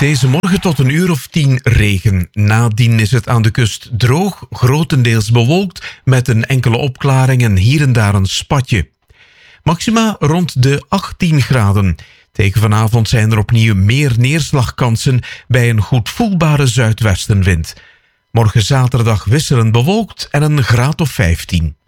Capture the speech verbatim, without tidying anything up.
Deze morgen tot een uur of tien regen. Nadien is het aan de kust droog, grotendeels bewolkt, met een enkele opklaring en hier en daar een spatje. Maxima rond de achttien graden. Tegen vanavond zijn er opnieuw meer neerslagkansen bij een goed voelbare zuidwestenwind. Morgen zaterdag wisselend bewolkt en een graad of vijftien.